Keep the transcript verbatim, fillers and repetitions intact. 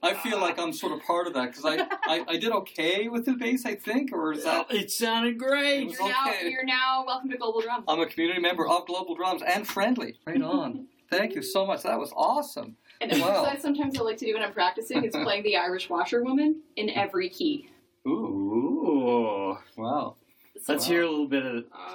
I feel like I'm sort of part of that because I, I, I did okay with the bass, I think, or is that... It sounded great. It was You're now, okay. you're now welcome to Global Drums. I'm a community member of Global Drums and friendly. Right on. Thank you so much. That was awesome. And Wow. exercise sometimes I like to do when I'm practicing is playing the Irish Washerwoman in every key. Ooh. Ooh. Wow. Let's Wow. hear a little bit of